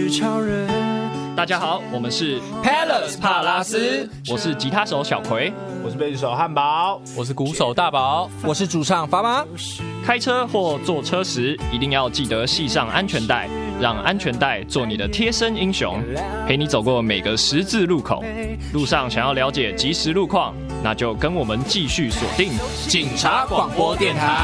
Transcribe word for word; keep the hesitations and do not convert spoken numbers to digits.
是超人。 大家好，我们是 Palace 帕拉斯， 我是吉他手小葵， 我是贝斯手汉堡， 我是鼓手大宝， 我是主唱发妈。 开车或坐车时，一定要记得系上安全带，让安全带做你的贴身英雄，陪你走过每个十字路口。路上想要了解即时路况，那就跟我们继续锁定警察广播电台。